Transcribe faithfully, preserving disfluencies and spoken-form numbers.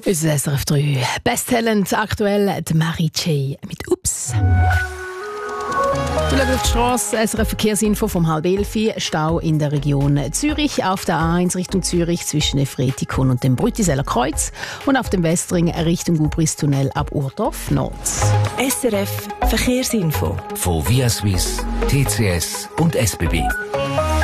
Unser S R F drei Best-Talent aktuell die Marie J mit «Ups». Wir schauen auf die Strasse, S R F Verkehrsinfo vom halb elf. Stau in der Region Zürich, auf der A eins Richtung Zürich zwischen Efretikon und dem Brütiseller Kreuz und auf dem Westring Richtung Gubristunnel ab Urdorf Nord. S R F Verkehrsinfo von Via Suisse, T C S und S B B.